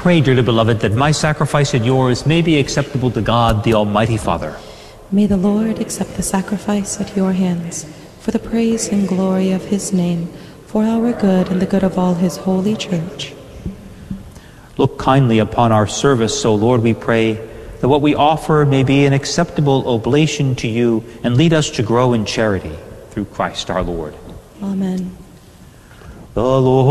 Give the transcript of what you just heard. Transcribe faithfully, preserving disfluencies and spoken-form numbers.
pray, dearly beloved, that my sacrifice and yours may be acceptable to God, the Almighty Father. May the Lord accept the sacrifice at your hands for the praise and glory of his name, for our good and the good of all his holy church. Look kindly upon our service, O Lord, we pray, that what we offer may be an acceptable oblation to you and lead us to grow in charity through Christ our Lord. Amen. The Lord